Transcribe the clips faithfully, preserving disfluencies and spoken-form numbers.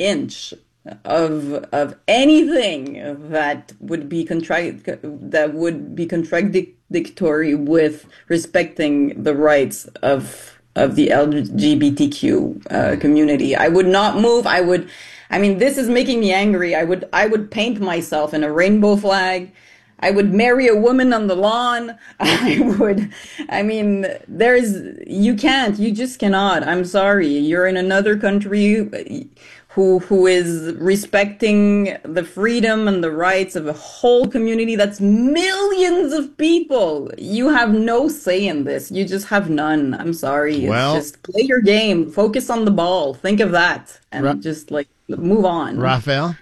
inch of of anything that would be contract that would be contradictory with respecting the rights of of the L G B T Q uh, community. I would not move. I would. I mean, this is making me angry. I would. I would paint myself in a rainbow flag. I would marry a woman on the lawn. I would, I mean, there's, you can't, you just cannot. I'm sorry. You're in another country who, who is respecting the freedom and the rights of a whole community that's millions of people. You have no say in this. You just have none. I'm sorry. Well, it's just play your game, focus on the ball, think of that, and Ra- just like move on. Raphael?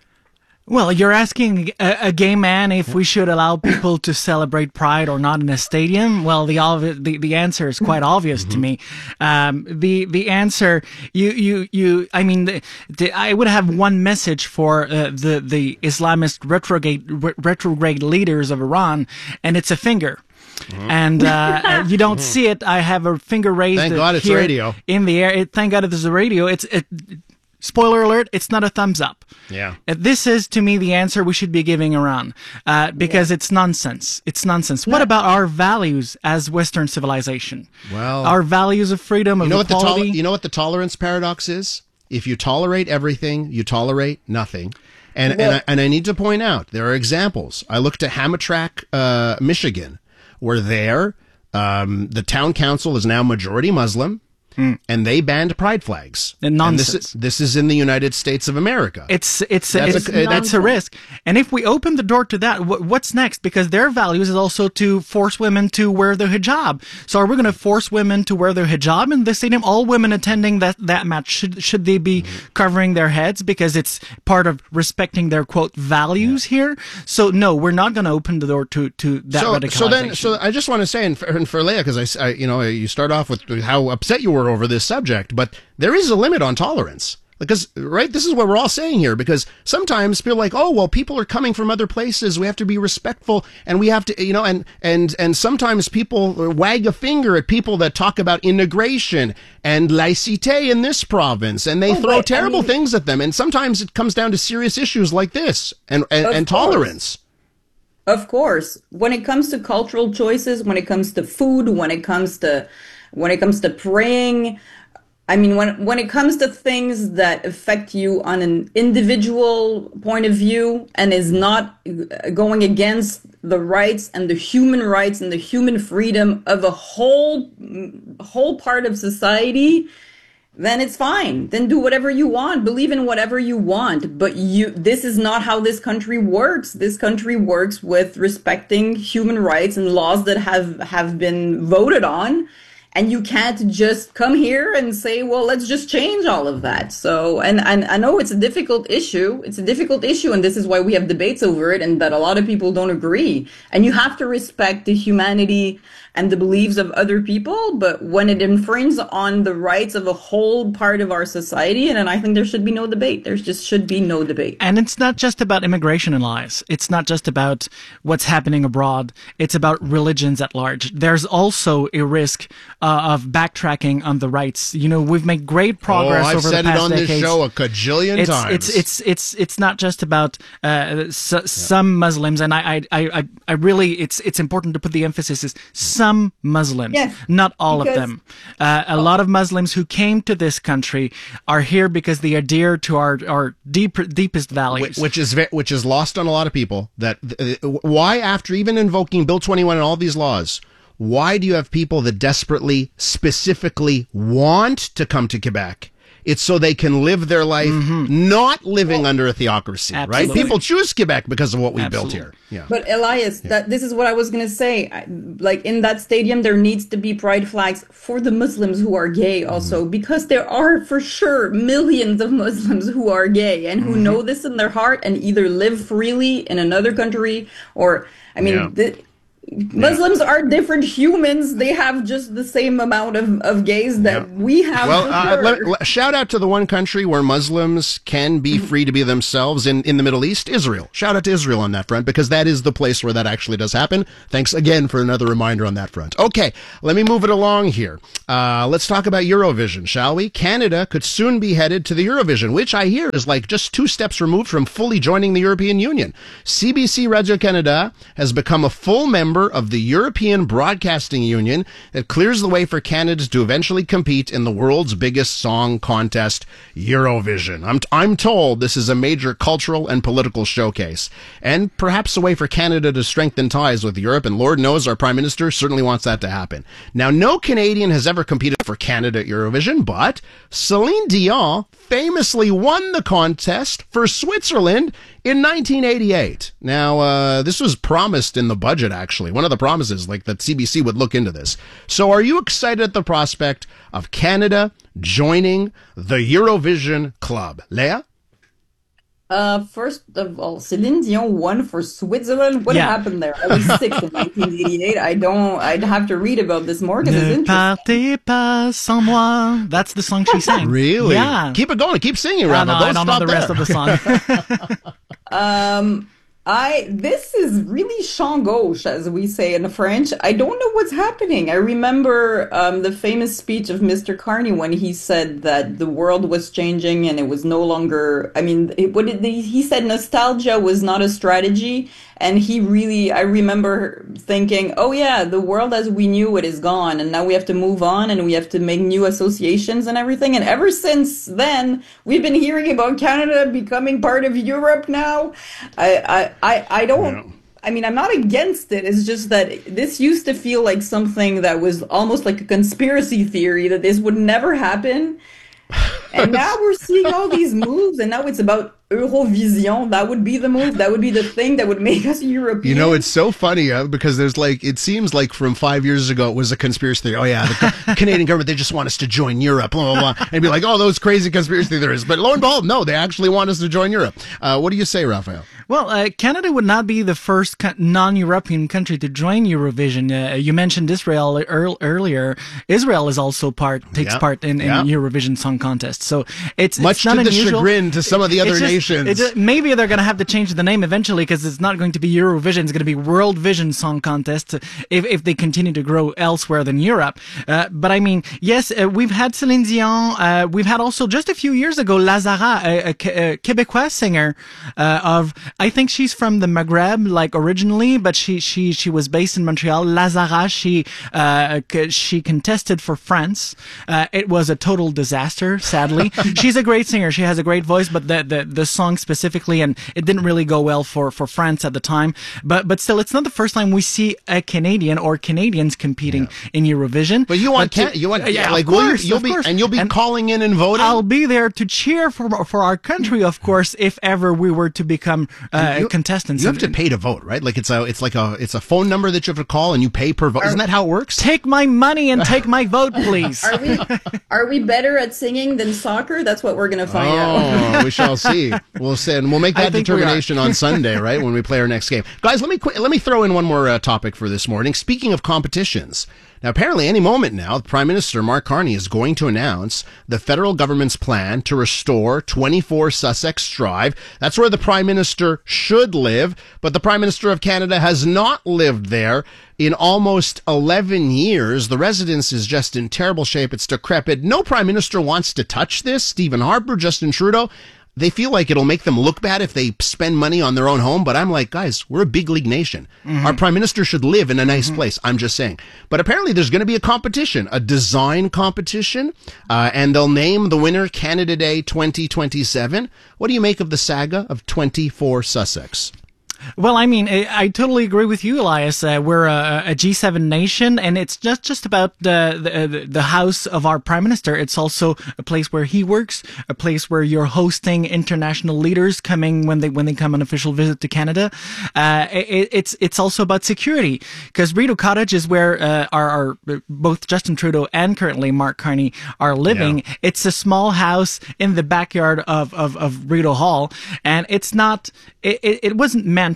Well, you're asking a, a gay man if we should allow people to celebrate Pride or not in a stadium. Well, the obvi- the, the answer is quite obvious mm-hmm. to me. Um, the the answer, you you you. I mean, the, the, I would have one message for uh, the the Islamist retrograde re- retrograde leaders of Iran, and it's a finger. Mm-hmm. And uh, you don't see it. I have a finger raised. Thank God it's here radio in the air. It, thank God it is a radio. It's it. Spoiler alert, it's not a thumbs up. Yeah. This is, to me, the answer we should be giving Iran, uh, because yeah. it's nonsense. It's nonsense. No. What about our values as Western civilization? Well, our values of freedom, of you know equality. What the tol- you know what the tolerance paradox is? If you tolerate everything, you tolerate nothing. And well, and, I, and I need to point out, there are examples. I looked at Hamtramck, uh, Michigan, where there, um, the town council is now majority Muslim. Mm. And they banned pride flags. And nonsense. And this, is, this is in the United States of America. It's it's that's, it's, a, that's a risk. And if we open the door to that, wh- what's next? Because their values is also to force women to wear their hijab. So are we going to force women to wear their hijab in the stadium? All women attending that, that match, should should they be mm-hmm. covering their heads because it's part of respecting their, quote, values yeah. here? So no, we're not going to open the door to, to that so, radicalization. So then, so I just want to say, and for, and for Leah, because I, I, you know, you start off with how upset you were over this subject, but there is a limit on tolerance. Because, right, this is what we're all saying here, because sometimes people are like, oh, well, people are coming from other places, we have to be respectful, and we have to, you know, and, and, and sometimes people wag a finger at people that talk about integration and laïcité in this province, and they oh, throw but, terrible I mean, things at them, and sometimes it comes down to serious issues like this, and, and, and tolerance. Of course. When it comes to cultural choices, when it comes to food, when it comes to, when it comes to praying, I mean, when when it comes to things that affect you on an individual point of view and is not going against the rights and the human rights and the human freedom of a whole whole part of society, then it's fine. Then do whatever you want. Believe in whatever you want. But you, this is not how this country works. This country works with respecting human rights and laws that have, have been voted on. And you can't just come here and say, well, let's just change all of that. So, and, and I know it's a difficult issue. It's a difficult issue. And this is why we have debates over it and that a lot of people don't agree. And you have to respect the humanity and the beliefs of other people. But when it infringes on the rights of a whole part of our society, and, and I think there should be no debate. There just should be no debate. And it's not just about immigration and lies. It's not just about what's happening abroad. It's about religions at large. There's also a risk Uh, of backtracking on the rights. You know, we've made great progress oh, I've over said the past it on decades. this show a cajillion it's, times. It's it's it's it's not just about uh, s- yeah. some Muslims, and I, I I I really it's it's important to put the emphasis is some Muslims, yes, not all of them. Uh, a lot of Muslims who came to this country are here because they adhere to our our deep, deepest values, which is which is lost on a lot of people. That uh, why after even invoking Bill twenty-one and all these laws, why do you have people that desperately, specifically want to come to Quebec? It's so they can live their life mm-hmm. not living oh, under a theocracy, absolutely. Right? People choose Quebec because of what we absolutely. built here. Yeah. But Elias, yeah. that this is what I was going to say. I, like in that stadium, there needs to be pride flags for the Muslims who are gay also, mm-hmm. because there are for sure millions of Muslims who are gay and who mm-hmm. know this in their heart and either live freely in another country or, I mean, yeah. th- Muslims yeah. are different humans. They have just the same amount of, of gays that yeah. we have. Well, uh, let, let, shout out to the one country where Muslims can be free to be themselves in, in the Middle East, Israel. Shout out to Israel on that front, because that is the place where that actually does happen. Thanks again for another reminder on that front. Okay, let me move it along here. Uh, let's talk about Eurovision, shall we? Canada could soon be headed to the Eurovision, which I hear is like just two steps removed from fully joining the European Union. C B C Radio-Canada has become a full member of the European Broadcasting Union that clears the way for Canada to eventually compete in the world's biggest song contest, Eurovision. I'm, I'm told this is a major cultural and political showcase, and perhaps a way for Canada to strengthen ties with Europe, and Lord knows our Prime Minister certainly wants that to happen. Now, no Canadian has ever competed for Canada at Eurovision, but Celine Dion famously won the contest for Switzerland in nineteen eighty-eight. Now, uh, this was promised in the budget, actually. One of the promises, like that C B C would look into this. So are you excited at the prospect of Canada joining the Eurovision Club? Leah? Uh, first of all, Celine Dion won for Switzerland. What yeah. happened there? I was six in nineteen eighty-eight. I don't, I'd have to read about this more because it's interesting. Ne partez pas sans moi. That's the song she sang. Really? Yeah. Keep it going. Keep singing, Rafa. No, Don't I don't stop know the there. rest of the song. um, I, this is really champ gauche, as we say in French. I don't know what's happening. I remember um, the famous speech of Mister Carney when he said that the world was changing and it was no longer, I mean, it, what did he, he said nostalgia was not a strategy. And he really, I remember thinking, oh yeah, the world as we knew it is gone. And now we have to move on and we have to make new associations and everything. And ever since then, we've been hearing about Canada becoming part of Europe now. I, I, I, I don't, yeah. I mean, I'm not against it. It's just that this used to feel like something that was almost like a conspiracy theory that this would never happen. And now we're seeing all these moves, and now it's about Eurovision. That would be the move. That would be the thing that would make us European. You know, it's so funny uh, because there's like, it seems like from five years ago it was a conspiracy theory. Oh yeah, the Canadian government, they just want us to join Europe, blah, blah, blah. And be like, oh, those crazy conspiracy theories. But lo and behold, no, they actually want us to join Europe. Uh, what do you say, Raphael? Well, uh, Canada would not be the first co- non-European country to join Eurovision. Uh, you mentioned Israel er- earlier. Israel is also part, takes yeah. part in, in yeah. Eurovision Song Contest. So it's, much it's not to the unusual. chagrin to some of the other just, nations. Just, maybe they're going to have to change the name eventually because it's not going to be Eurovision. It's going to be World Vision Song Contest if, if they continue to grow elsewhere than Europe. Uh, but I mean, yes, uh, we've had Celine Dion. Uh, we've had also just a few years ago, Lazara, a, a, a Québécois singer uh, of, I think she's from the Maghreb, like originally, but she, she, she was based in Montreal. Lazara, she, uh, she contested for France. Uh, it was a total disaster, sadly. She's a great singer. She has a great voice, but the, the, the song specifically, and it didn't really go well for, for France at the time. But, but still, it's not the first time we see a Canadian or Canadians competing yeah. in Eurovision. But you want, but to, you want, uh, yeah, like, of course, will you, you'll of be, course. and you'll be and calling in and voting? I'll be there to cheer for, for our country, of course, if ever we were to become, uh, you, contestants. You have to pay to vote, right? Like it's a, it's like a, it's a phone number that you have to call and you pay per vote. Isn't that how it works? Take my money and take my vote, please. Are we, are we better at singing than soccer? That's what we're going to find oh, out. we shall see. We'll see, and we'll make that determination on Sunday, right? When we play our next game. Guys, let me, qu- let me throw in one more uh, topic for this morning. Speaking of competitions. Now, apparently, any moment now, Prime Minister Mark Carney is going to announce the federal government's plan to restore twenty-four Sussex Drive. That's where the Prime Minister should live, but the Prime Minister of Canada has not lived there in almost eleven years. The residence is just in terrible shape. It's decrepit. No Prime Minister wants to touch this. Stephen Harper, Justin Trudeau. They feel like it'll make them look bad if they spend money on their own home. But I'm like, guys, we're a big league nation. Mm-hmm. Our prime minister should live in a nice mm-hmm. place. I'm just saying. But apparently there's going to be a competition, a design competition, uh, and they'll name the winner Canada Day twenty twenty-seven. What do you make of the saga of twenty-four Sussex? Well, I mean, I, I totally agree with you, Elias. Uh, we're a, a G seven nation, and it's just, just about the, the the house of our prime minister. It's also a place where he works, a place where you're hosting international leaders coming when they when they come on official visit to Canada. Uh, it, it's it's also about security because Rideau Cottage is where uh, our, our both Justin Trudeau and currently Mark Carney are living. Yeah. It's a small house in the backyard of of, of Rideau Hall, and it's not. It, it wasn't meant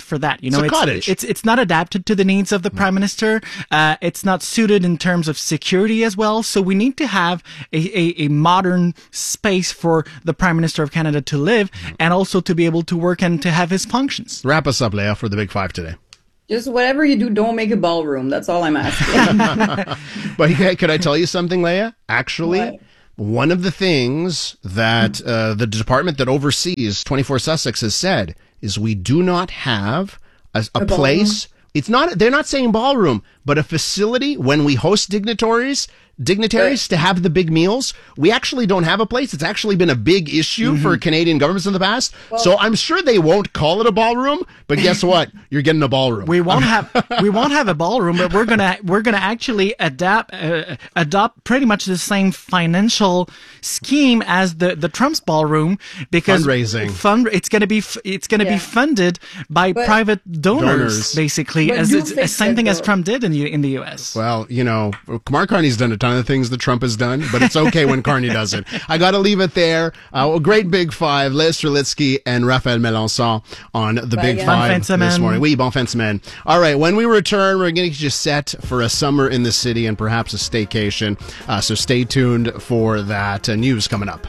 for that. You know, it's a cottage. It's, it's not adapted to the needs of the mm. Prime Minister. Uh, it's not suited in terms of security as well. So we need to have a, a, a modern space for the Prime Minister of Canada to live mm. and also to be able to work and to have his functions. Wrap us up, Leah, for the Big Five today. Just whatever you do, don't make a ballroom. That's all I'm asking. But hey, could I tell you something, Leah? Actually, what? One of the things that uh, the department that oversees twenty-four Sussex has said is we do not have a, a, a place. It's not. They're not saying ballroom, but a facility when we host dignitaries. Dignitaries right. to have the big meals. We actually don't have a place. It's actually been a big issue mm-hmm. for Canadian governments in the past. Well, so I'm sure they won't call it a ballroom, but guess what? You're getting a ballroom. We won't have we won't have a ballroom, but we're gonna we're gonna actually adapt uh, adopt pretty much the same financial scheme as the, the Trump's ballroom because fundraising. Fund it's gonna be it's gonna yeah. be funded by but, private donors, donors. basically, but as it's the same thing though. as Trump did in the in the U S. Well, you know, Mark Carney's done a ton of things that Trump has done, but it's okay when Carney does it. I got to leave it there. Uh, a great Big Five, Leah Strelitzky and Raphael Melançon on the Bye Big again. Five bon this morning. Oui, bon fin de semaine. All right, when we return, we're going to get you set for a summer in the city and perhaps a staycation. Uh, so stay tuned for that uh, news coming up.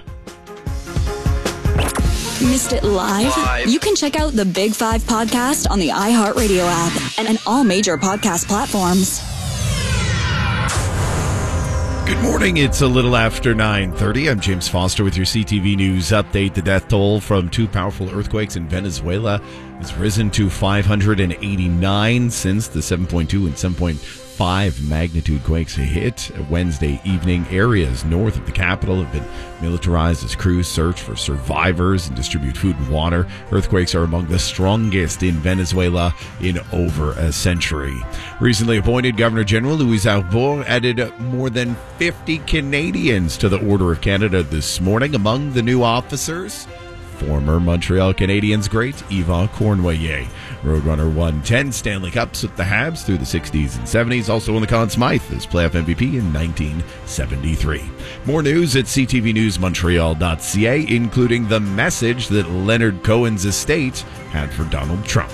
Missed it live? live? You can check out the Big Five podcast on the iHeartRadio app and on all major podcast platforms. Good morning. It's a little after nine thirty. I'm James Foster with your C T V News update. The death toll from two powerful earthquakes in Venezuela has risen to five hundred eighty-nine since the seven point two and seven point five magnitude quakes hit Wednesday evening. Areas north of the capital have been militarized as crews search for survivors and distribute food and water. Earthquakes are among the strongest in Venezuela in over a century. Recently appointed Governor General Louise Arbour added more than fifty Canadians to the Order of Canada this morning. Among the new officers, former Montreal Canadiens great Yvan Cournoyer. Roadrunner won ten Stanley Cups with the Habs through the sixties and seventies. Also won the Conn Smythe as playoff M V P in nineteen seventy-three. More news at c t v news montreal dot c a, including the message that Leonard Cohen's estate had for Donald Trump.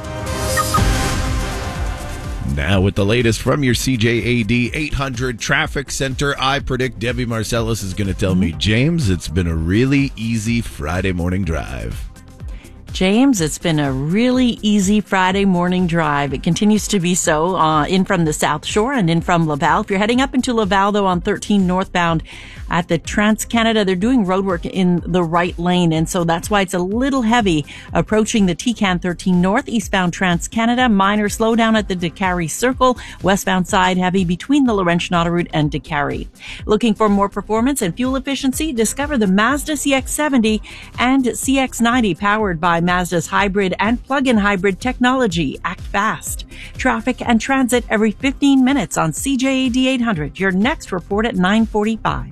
Now with the latest from your C J A D eight hundred Traffic Center, I predict Debbie Marcellus is going to tell me, James, it's been a really easy Friday morning drive. James, it's been a really easy Friday morning drive. It continues to be so uh, in from the South Shore and in from Laval. If you're heading up into Laval, though, on thirteen northbound at the Trans-Canada, they're doing road work in the right lane, and so that's why it's a little heavy approaching the T C A N thirteen North, eastbound Trans-Canada. Minor slowdown at the Décarie Circle. Westbound side heavy between the Laurentian Autoroute and Décarie. Looking for more performance and fuel efficiency? Discover the Mazda C X seventy and C X ninety powered by Mazda's hybrid and plug-in hybrid technology. Act fast. Traffic and transit every fifteen minutes on C J A D eight hundred. Your next report at nine forty-five.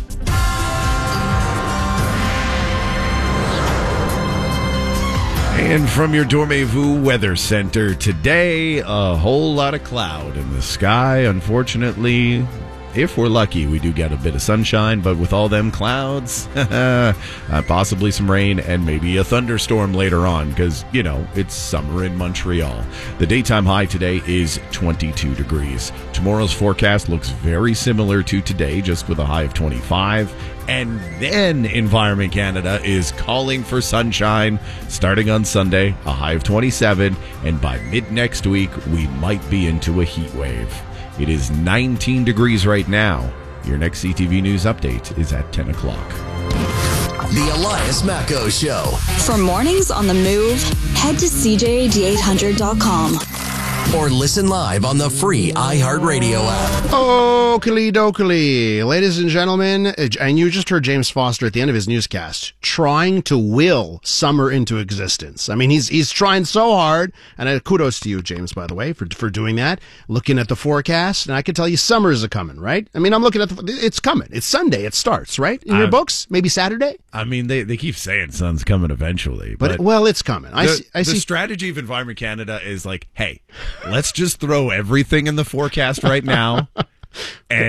And from your Dormez-vous Weather Center today, a whole lot of cloud in the sky. Unfortunately, if we're lucky, we do get a bit of sunshine, but with all them clouds, uh, possibly some rain and maybe a thunderstorm later on because, you know, it's summer in Montreal. The daytime high today is twenty-two degrees. Tomorrow's forecast looks very similar to today, just with a high of twenty-five. And then Environment Canada is calling for sunshine starting on Sunday, a high of twenty-seven, and by mid next week, we might be into a heat wave. It is nineteen degrees right now. Your next C T V News update is at ten o'clock. The Elias Macco Show. For mornings on the move, head to c j a d eight hundred dot com. Or listen live on the free iHeartRadio app. Oakley dokley. Ladies and gentlemen, and you just heard James Foster at the end of his newscast trying to will summer into existence. I mean, he's he's trying so hard, and uh, kudos to you, James, by the way, for for doing that. Looking at the forecast, and I can tell you summer is a-coming, right? I mean, I'm looking at the, it's coming. It's Sunday. It starts, right? In your I'm, books? Maybe Saturday? I mean, they, they keep saying sun's coming eventually. But, but it, well, it's coming. I the, see. I the see. strategy of Environment Canada is like, hey, let's just throw everything in the forecast right now, and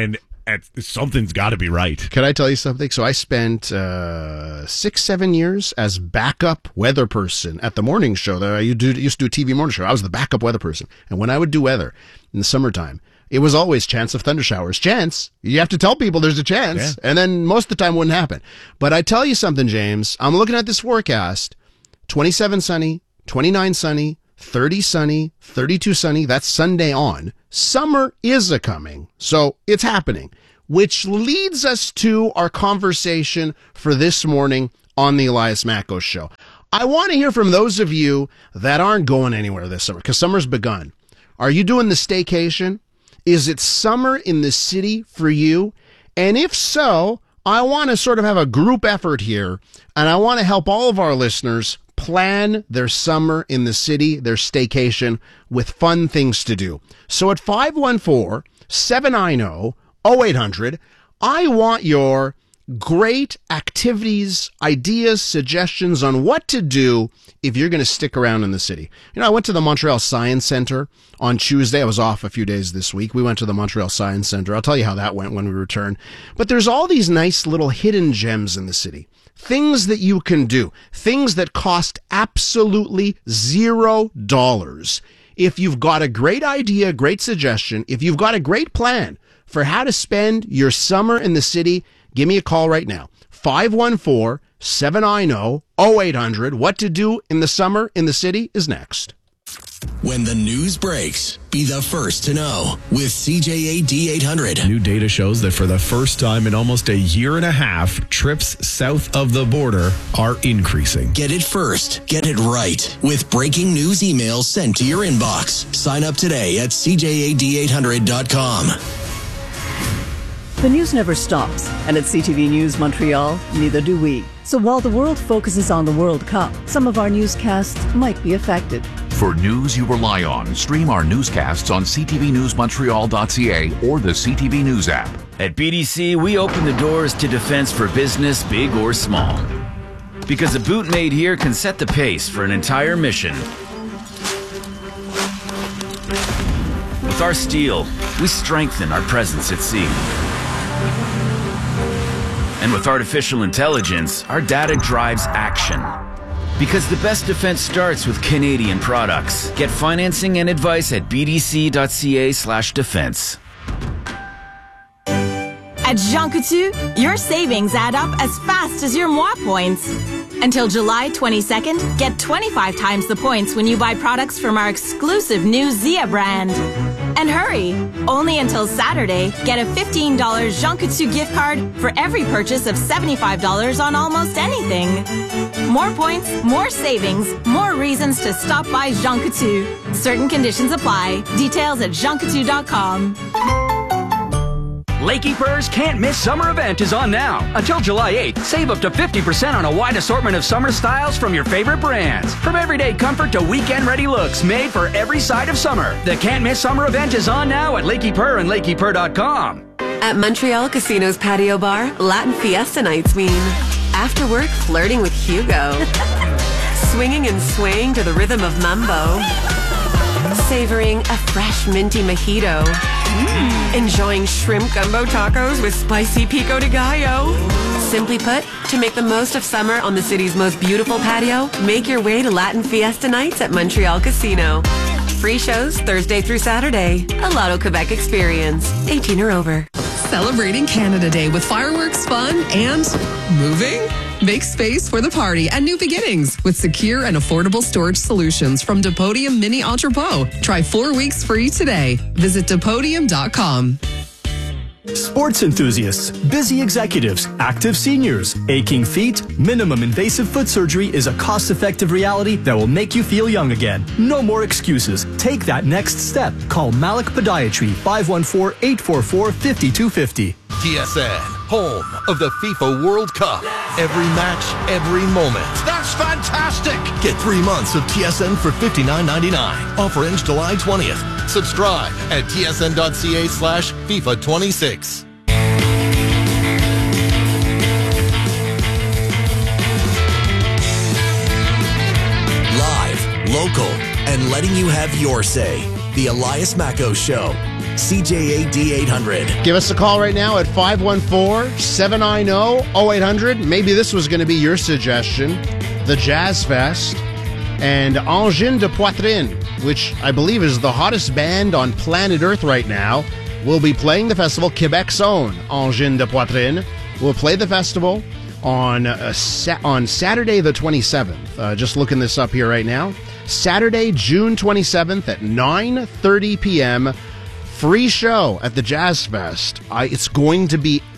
something's got to be right. Can I tell you something? So I spent uh, six, seven years as backup weather person at the morning show. That I used to, do, used to do a T V morning show. I was the backup weather person. And when I would do weather in the summertime, it was always chance of thunder showers. Chance. You have to tell people there's a chance. Yeah. And then most of the time it wouldn't happen. But I tell you something, James. I'm looking at this forecast. twenty-seven sunny, twenty-nine sunny, thirty sunny, thirty-two sunny. That's Sunday on. Summer is a coming. So it's happening. Which leads us to our conversation for this morning on the Elias Macko Show. I want to hear from those of you that aren't going anywhere this summer, because summer's begun. Are you doing the staycation? Is it summer in the city for you? And if so, I want to sort of have a group effort here, and I want to help all of our listeners plan their summer in the city, their staycation, with fun things to do. So at five one four, seven nine zero, zero eight hundred, I want your great activities, ideas, suggestions on what to do if you're going to stick around in the city. You know, I went to the Montreal Science Center on Tuesday. I was off a few days this week. We went to the Montreal Science Center. I'll tell you how that went when we return. But there's all these nice little hidden gems in the city. Things that you can do. Things that cost absolutely zero dollars. If you've got a great idea, great suggestion, if you've got a great plan for how to spend your summer in the city, give me a call right now. five one four, seven nine zero, zero eight hundred. What to do in the summer in the city is next. When the news breaks, be the first to know with C J A D eight hundred. New data shows that for the first time in almost a year and a half, trips south of the border are increasing. Get it first. Get it right. With breaking news emails sent to your inbox. Sign up today at C J A D eight hundred dot com. The news never stops, and at C T V News Montreal, neither do we. So while the world focuses on the World Cup, some of our newscasts might be affected. For news you rely on, stream our newscasts on c t v news montreal dot c a or the C T V News app. At B D C, we open the doors to defense for business, big or small. Because a boot made here can set the pace for an entire mission. With our steel, we strengthen our presence at sea. And with artificial intelligence, our data drives action. Because the best defense starts with Canadian products. Get financing and advice at b d c dot c a slash defense. At Jean Coutu, your savings add up as fast as your moi points. Until July twenty-second, get twenty-five times the points when you buy products from our exclusive new Zia brand. And hurry! Only until Saturday, get a fifteen dollars Jean Coutu gift card for every purchase of seventy-five dollars on almost anything. More points, more savings, more reasons to stop by Jean Coutu. Certain conditions apply. Details at jean coutu dot com. Lakey Furs Can't Miss Summer event is on now. Until July eighth, save up to fifty percent on a wide assortment of summer styles from your favorite brands. From everyday comfort to weekend-ready looks made for every side of summer. The Can't Miss Summer event is on now at Lakey Purr and lakey purr dot com. At Montreal Casino's patio bar, Latin Fiesta nights mean after work flirting with Hugo, swinging and swaying to the rhythm of mambo, savoring a fresh minty mojito, mm. enjoying shrimp gumbo tacos with spicy pico de gallo. Simply put, to make the most of summer on the city's most beautiful patio, make your way to Latin Fiesta nights at Montreal Casino. Free shows Thursday through Saturday. A Lotto Quebec experience. eighteen or over. Celebrating Canada Day with fireworks, fun, and moving? Make space for the party at New Beginnings with secure and affordable storage solutions from Depodium Mini Entrepot. Try four weeks free today. Visit depodium dot com. Sports enthusiasts, busy executives, active seniors, aching feet, minimum invasive foot surgery is a cost-effective reality that will make you feel young again. No more excuses. Take that next step. Call Malik Podiatry, five one four, eight four four, five two five zero. T S N, home of the FIFA World Cup. Every match, every moment. That's fantastic! Get three months of T S N for fifty-nine ninety-nine. Offer ends July twentieth. Subscribe at T S N dot C A slash FIFA twenty-six. Live, local, and letting you have your say. The Elias Macko Show. C J A D eight hundred. Give us a call right now at five one four, seven nine zero, zero eight hundred. Maybe this was going to be your suggestion. The Jazz Fest and Engin de Poitrine, which I believe is the hottest band on planet Earth right now, will be playing the festival. Quebec's own Engin de Poitrine will play the festival on uh, sa- on Saturday the twenty-seventh. Uh, just looking this up here right now. Saturday, June twenty-seventh at nine thirty p.m. Free show at the Jazz Fest. I, it's going to be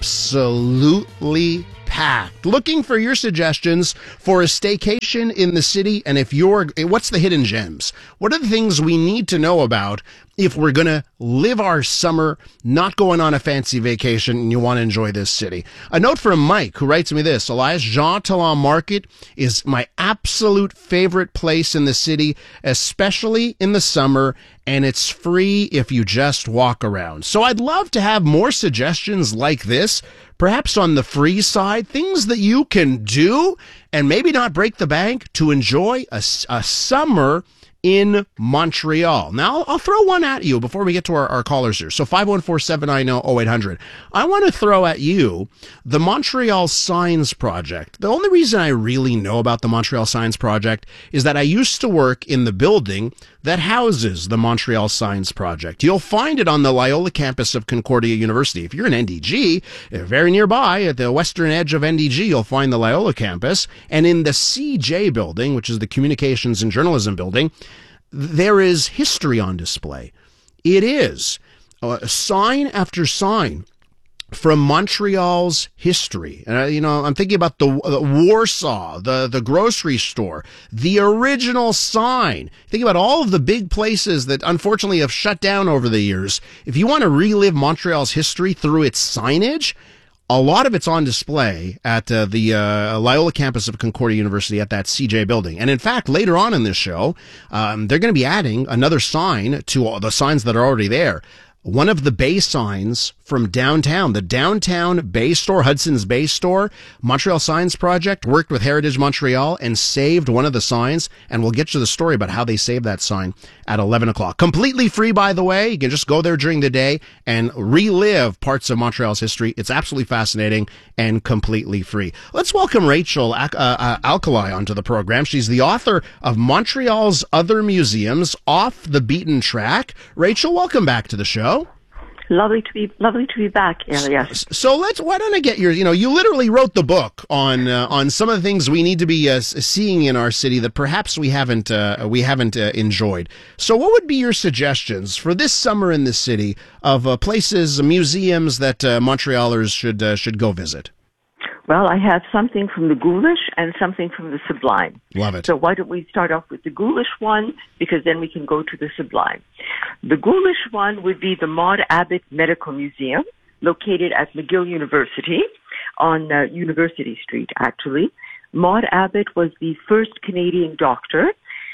absolutely packed. Looking for your suggestions for a staycation in the city, and if you're, what's the hidden gems? What are the things we need to know about if we're going to live our summer, not going on a fancy vacation, and you want to enjoy this city? A note from Mike, who writes me this: Elias, Jean Talon Market is my absolute favorite place in the city, especially in the summer, and it's free if you just walk around. So I'd love to have more suggestions like this, perhaps on the free side, things that you can do and maybe not break the bank to enjoy a, a summer in Montreal. Now, I'll throw one at you before we get to our, our callers here. So five one four, seven nine zero, zero eight hundred. I want to throw at you the Montreal Signs Project. The only reason I really know about the Montreal Signs Project is that I used to work in the building that houses the Montreal Signs Project. You'll find it on the Loyola campus of Concordia University. If you're in N D G, very nearby at the western edge of N D G, you'll find the Loyola campus. And in the C J building, which is the Communications and Journalism building, there is history on display. It is uh, sign after sign from Montreal's history. And, uh, you know, I'm thinking about the, the Warsaw, the, the grocery store, the original sign. Think about all of the big places that unfortunately have shut down over the years. If you want to relive Montreal's history through its signage, a lot of it's on display at uh, the uh, Loyola campus of Concordia University at that C J building. And in fact, later on in this show, um, they're going to be adding another sign to all the signs that are already there. One of the Bay signs from downtown, the downtown Bay store, Hudson's Bay store, Montreal Signs Project worked with Heritage Montreal and saved one of the signs. And we'll get to the story about how they saved that sign at eleven o'clock. Completely free, by the way. You can just go there during the day and relive parts of Montreal's history. It's absolutely fascinating and completely free. Let's welcome Rachel uh, uh, Alkali onto the program. She's the author of Montreal's Other Museums, Off the Beaten Track. Rachel, welcome back to the show. Lovely to be lovely to be back, Elias. So let's. Why don't I get your? You know, you literally wrote the book on uh, on some of the things we need to be uh, seeing in our city that perhaps we haven't uh, we haven't uh, enjoyed. So, what would be your suggestions for this summer in the city of uh, places, museums that uh, Montrealers should uh, should go visit? Well, I have something from the Ghoulish and something from the Sublime. Love it. So why don't we start off with the Ghoulish one, because then we can go to the Sublime. The Ghoulish one would be the Maud Abbott Medical Museum, located at McGill University on uh, University Street, actually. Maud Abbott was the first Canadian doctor,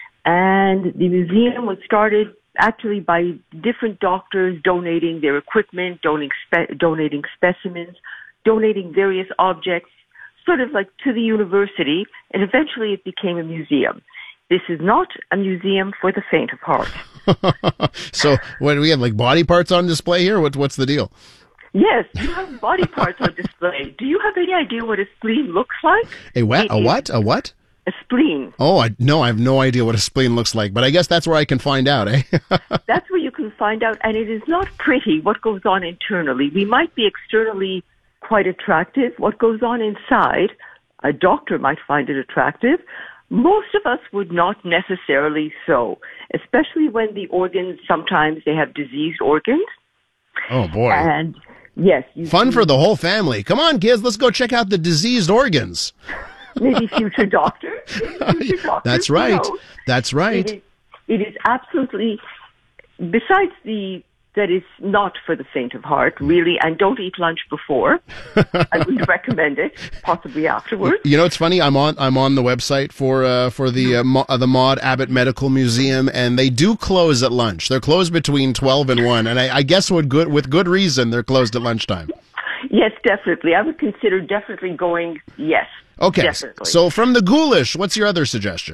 and the museum was started actually by different doctors donating their equipment, donating, spe- donating specimens, donating various objects, sort of like to the university, and eventually it became a museum. This is not a museum for the faint of heart. So, what do we have, like body parts on display here? What, what's the deal? Yes, you have body parts on display. Do you have any idea what a spleen looks like? A what? A what? A what? A spleen. Oh, I no, I have no idea what a spleen looks like, but I guess that's where I can find out, eh? That's where you can find out, and it is not pretty what goes on internally. We might be externally quite attractive. What goes on inside, a doctor might find it attractive. Most of us would not necessarily so, especially when the organs, sometimes they have diseased organs. Oh, boy. And yes. Fun for the whole family. Come on, kids, let's go check out the diseased organs. Maybe future doctors. Maybe future doctors. That's right. You know. That's right. It is, it is absolutely, besides the, that is not for the faint of heart, really, and don't eat lunch before. I wouldn't recommend it, possibly afterwards. You know, it's funny. I'm on I'm on the website for uh, for the uh, Mo- uh, the Maud Abbott Medical Museum, and they do close at lunch. They're closed between twelve and one, and I, I guess with good with good reason they're closed at lunchtime. Yes, definitely. I would consider definitely going. Yes. Okay. Definitely. So from the Ghoulish, what's your other suggestion?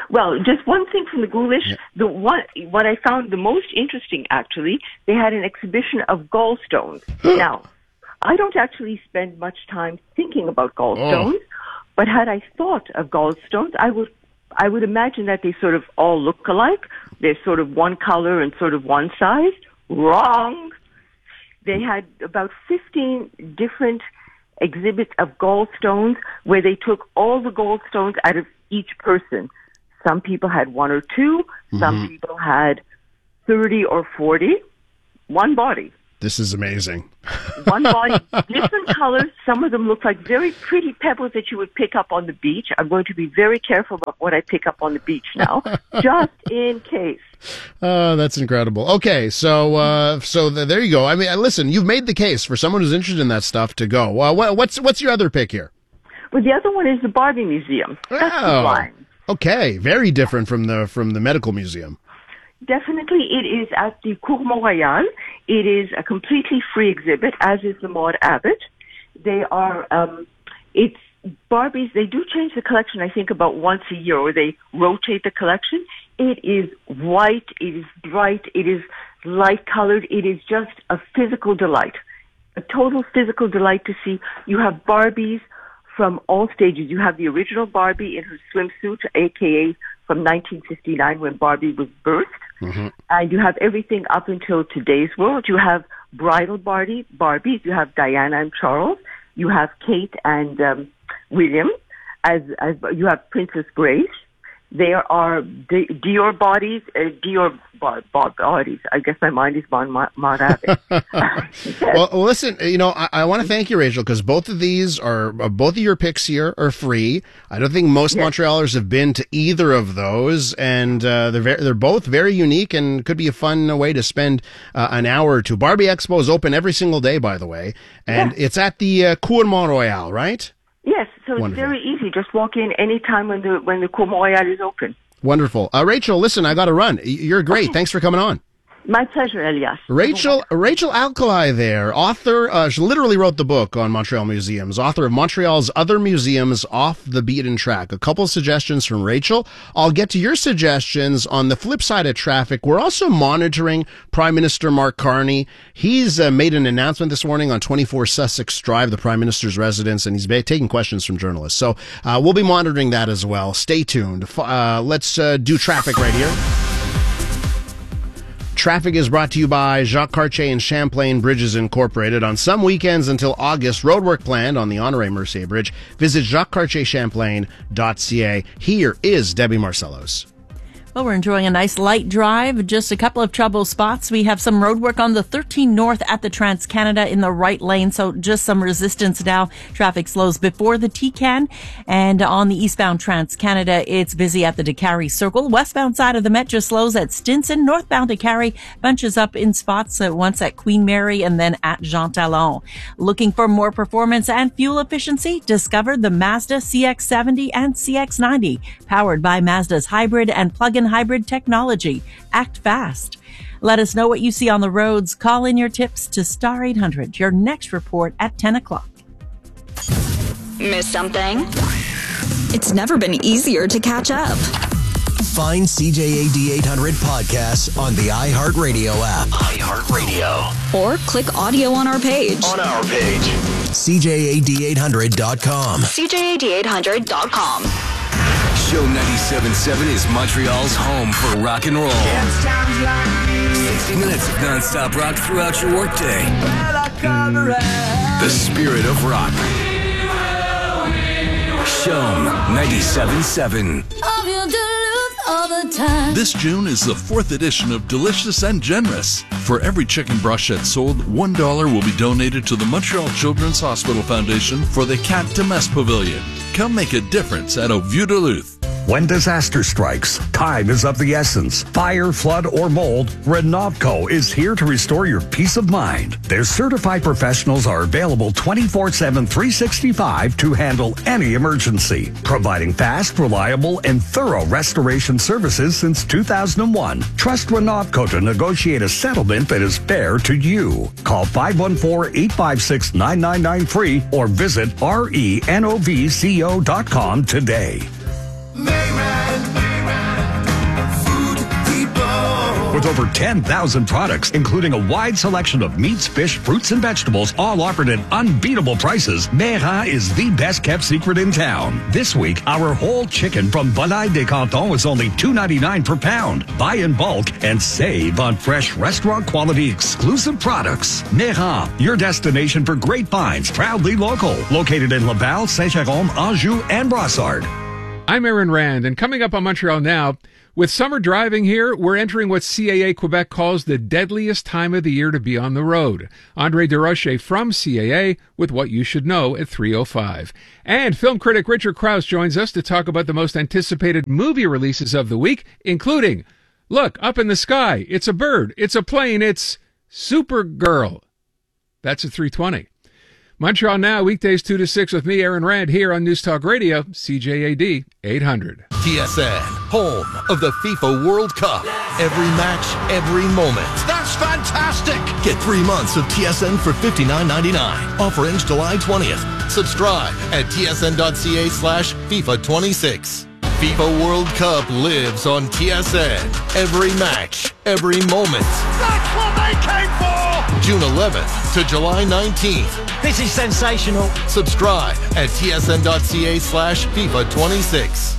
Well, just one thing from the Ghoulish. Yeah. The one, what I found the most interesting, actually, they had an exhibition of gallstones. Now, I don't actually spend much time thinking about gallstones, oh. but had I thought of gallstones, I would, I would imagine that they sort of all look alike. They're sort of one color and sort of one size. Wrong. They had about fifteen different exhibits of gallstones where they took all the gallstones out of each person. Some people had one or two. Mm-hmm. Some people had thirty or forty. One body. This is amazing. One body, different colors. Some of them look like very pretty pebbles that you would pick up on the beach. I'm going to be very careful about what I pick up on the beach now, just in case. Oh, that's incredible. Okay, so uh, so th- there you go. I mean, listen, you've made the case for someone who's interested in that stuff to go. Uh, what, what's what's your other pick here? Well, the other one is the Barbie Museum. That's oh, the line. Okay, very different from the from the medical museum. Definitely, it is at the Cour Mont-Royal. It is a completely free exhibit, as is the Maud Abbott. They are, um, it's Barbies. They do change the collection, I think, about once a year, or they rotate the collection. It is white. It is bright. It is light-colored. It is just a physical delight, a total physical delight to see. You have Barbies from all stages. You have the original Barbie in her swimsuit, a k a from nineteen fifty-nine when Barbie was birthed. Mm-hmm. And you have everything up until today's world. You have bridal Barbie, Barbies. You have Diana and Charles. You have Kate and um, William. As, as you have Princess Grace. There are Di- Dior bodies, uh, Dior bar- bar- bodies. I guess my mind is on Maud Abbott. Yes. Well, listen, you know, I, I want to thank you, Rachel, because both of these are, uh, both of your picks here are free. I don't think most yes. Montrealers have been to either of those, and uh, they're very, they're both very unique and could be a fun way to spend uh, an hour or two. Barbie Expo is open every single day, by the way, and yes. it's at the uh, Cour Mont-Royal, right? Yes, so Wonderful. It's very easy. Just walk in any time when the when the Cour Mont-Royal is open. Wonderful. Uh, Rachel, listen, I got to run. You're great. Okay. Thanks for coming on. My pleasure, Elias. Rachel Rachel Alkali there, author, uh, she literally wrote the book on Montreal museums, author of Montreal's Other Museums Off the Beaten Track. A couple suggestions from Rachel. I'll get to your suggestions on the flip side of traffic. We're also monitoring Prime Minister Mark Carney. He's uh, made an announcement this morning on twenty-four Sussex Drive, the Prime Minister's residence, and he's ba- taking questions from journalists. So uh, we'll be monitoring that as well. Stay tuned. Uh, let's uh, do traffic right here. Traffic is brought to you by Jacques Cartier and Champlain Bridges Incorporated. On some weekends until August, roadwork planned on the Honoré Mercier Bridge. Visit jacques cartier champlain dot c a. Here is Debbie Marcellos. Well, we're enjoying a nice light drive. Just a couple of trouble spots. We have some road work on the thirteen North at the Trans-Canada in the right lane, so just some resistance now. Traffic slows before the T C A N. And on the eastbound Trans-Canada, it's busy at the Décarie Circle. Westbound side of the Met just slows at Stinson. Northbound Décarie bunches up in spots, uh, once at Queen Mary and then at Jean Talon. Looking for more performance and fuel efficiency? Discover the Mazda C X seventy and C X ninety, powered by Mazda's hybrid and plug-in hybrid technology. Act fast. Let us know what you see on the roads. Call in your tips to Star eight hundred. Your next report at ten o'clock. Miss something? It's never been easier to catch up. Find C J A D eight hundred podcasts on the iHeartRadio app. iHeartRadio. Or click audio on our page. On our page. C J A D eight hundred dot com. C J A D eight hundred dot com. Show ninety-seven point seven is Montreal's home for rock and roll. sixty minutes of non-stop rock throughout your workday. The spirit of rock. Show ninety-seven point seven. This June is the fourth edition of Delicious and Generous. For every chicken brochette sold, one dollar will be donated to the Montreal Children's Hospital Foundation for the Cat de Messe Pavilion. Come make a difference at Au Vieux Duluth. When disaster strikes, time is of the essence. Fire, flood, or mold, Renovco is here to restore your peace of mind. Their certified professionals are available twenty-four seven, three sixty-five to handle any emergency, providing fast, reliable, and thorough restoration services since two thousand one. Trust Renovco to negotiate a settlement that is fair to you. Call five one four, eight five six, nine nine nine three or visit renovco dot com today. Mayman, Mayman. With over ten thousand products, including a wide selection of meats, fish, fruits, and vegetables, all offered at unbeatable prices, Mera is the best-kept secret in town. This week, our whole chicken from Volaille des Cantons is only two ninety-nine per pound. Buy in bulk and save on fresh restaurant-quality exclusive products. Mera, your destination for great finds, proudly local. Located in Laval, Saint-Jérôme, Anjou, and Brossard. I'm Aaron Rand, and coming up on Montreal Now, with summer driving here, we're entering what C A A Quebec calls the deadliest time of the year to be on the road. Andre Desrochers from C A A with what you should know at three oh five. And film critic Richard Krause joins us to talk about the most anticipated movie releases of the week, including, look, up in the sky, it's a bird, it's a plane, it's Supergirl. That's at three twenty. Montreal Now, weekdays two to six with me, Aaron Rand, here on News Talk Radio, C J A D eight hundred. T S N, home of the FIFA World Cup. Every match, every moment. That's fantastic! Get three months of T S N for fifty-nine ninety-nine. Offer ends July twentieth. Subscribe at tsn.ca slash FIFA 26. FIFA World Cup lives on T S N. Every match, every moment. That's what they came for! June eleventh to July nineteenth. This is sensational. Subscribe at tsn.ca slash FIFA 26.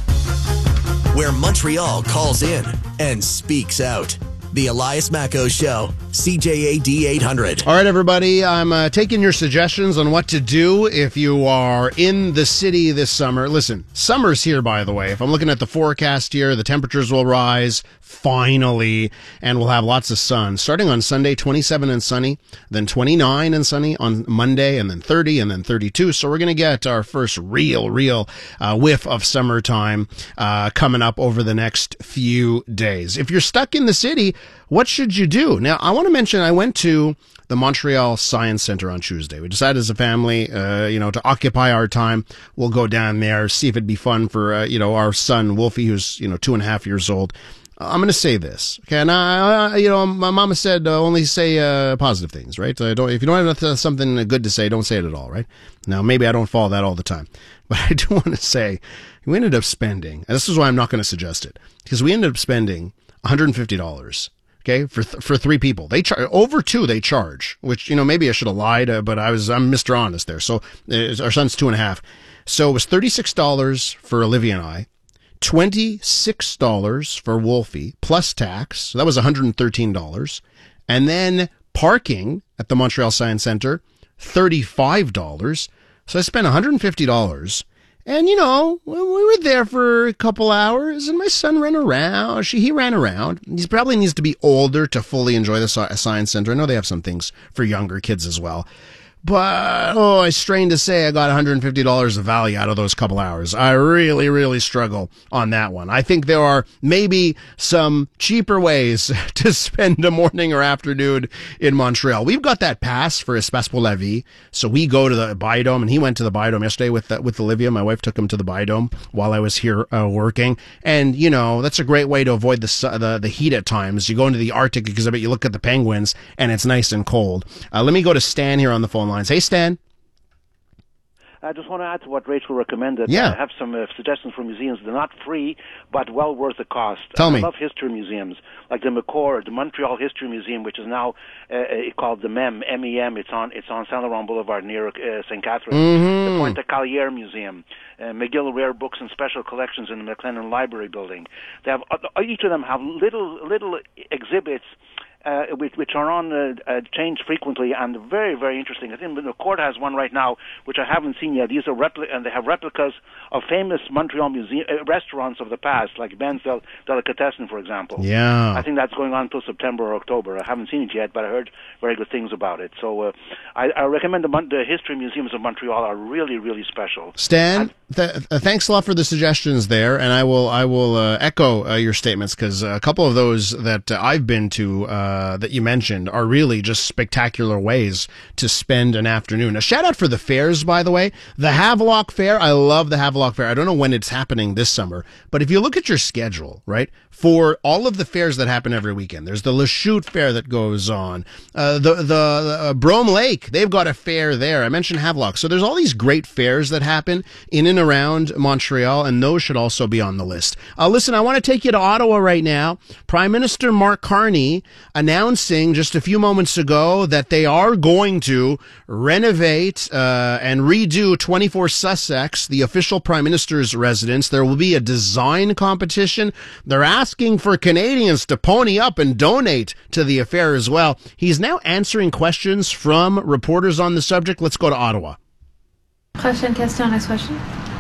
Where Montreal calls in and speaks out. The Elias Macco Show, C J A D eight hundred. All right, everybody, I'm uh, taking your suggestions on what to do if you are in the city this summer. Listen, summer's here, by the way. If I'm looking at the forecast here, the temperatures will rise, finally, and we'll have lots of sun. Starting on Sunday, twenty-seven and sunny, then twenty-nine and sunny on Monday, and then thirty, and then thirty-two. So we're going to get our first real, real uh, whiff of summertime uh, coming up over the next few days. If you're stuck in the city, what should you do? Now, I want to mention I went to the Montreal Science Center on Tuesday. We decided as a family, uh, you know, to occupy our time. We'll go down there, see if it'd be fun for, uh, you know, our son, Wolfie, who's, you know, two and a half years old. I'm going to say this, okay? And I, I, you know, my mama said uh, only say uh, positive things, right? Uh, don't, if you don't have something good to say, don't say it at all, right? Now, maybe I don't follow that all the time, but I do want to say we ended up spending, and this is why I'm not going to suggest it, because we ended up spending one hundred fifty dollars. Okay, for th- for three people, they charge over two. They charge, which, you know, maybe I should have lied, uh, but I was I'm Mister Honest there. So uh, our son's two and a half, so it was thirty six dollars for Olivia and I, twenty six dollars for Wolfie plus tax. So that was one hundred thirteen dollars, and then parking at the Montreal Science Center, thirty five dollars. So I spent one hundred fifty dollars. And, you know, we were there for a couple hours, and my son ran around. She, he ran around. He probably needs to be older to fully enjoy the Science Center. I know they have some things for younger kids as well. But, oh, I strain to say I got one hundred fifty dollars of value out of those couple hours. I really, really struggle on that one. I think there are maybe some cheaper ways to spend a morning or afternoon in Montreal. We've got that pass for Espace pour la Vie, so we go to the Biodome, and he went to the Biodome yesterday with uh, with Olivia. My wife took him to the Biodome while I was here uh, working. And, you know, that's a great way to avoid the, the, the heat at times. You go into the Arctic exhibit, you look at the penguins, and it's nice and cold. Uh, let me go to Stan here on the phone line. Hey, Stan. I just want to add to what Rachel recommended. Yeah. I have some uh, suggestions for museums. They're not free, but well worth the cost. Tell I me. I love history museums, like the McCord, the Montreal History Museum, which is now uh, called the M E M, M E M. It's on it's on Saint Laurent Boulevard near uh, Saint Catherine. Mm-hmm. The Pointe Callière Museum. Uh, McGill Rare Books and Special Collections in the McLennan Library Building. They have uh, each of them have little little exhibits Uh, which, which are on uh, uh, change frequently and very, very interesting. I think the court has one right now, which I haven't seen yet. These are repli- and they have replicas of famous Montreal museum uh, restaurants of the past, like Ben's Del- Delicatessen, for example. Yeah. I think that's going on until September or October. I haven't seen it yet, but I heard very good things about it. So uh, I, I recommend the, Mon- the history museums of Montreal are really, really special. Stan, th- uh, thanks a lot for the suggestions there, and I will I will uh, echo uh, your statements, because a couple of those that uh, I've been to. Uh, uh, that you mentioned are really just spectacular ways to spend an afternoon. A shout out for the fairs, by the way. The Havelock Fair, I love the Havelock Fair. I don't know when it's happening this summer, but if you look at your schedule, right, for all of the fairs that happen every weekend, there's the Lachute Fair that goes on. Uh, the the, the uh, Brome Lake, they've got a fair there. I mentioned Havelock. So there's all these great fairs that happen in and around Montreal, and those should also be on the list. Uh, listen, I want to take you to Ottawa right now. Prime Minister Mark Carney announcing just a few moments ago that they are going to renovate uh, and redo twenty-four Sussex, the official Prime Minister's residence. There will be a design competition. They're asking for Canadians to pony up and donate to the affair as well. He's now answering questions from reporters on the subject. Let's go to Ottawa. Question, question, next question.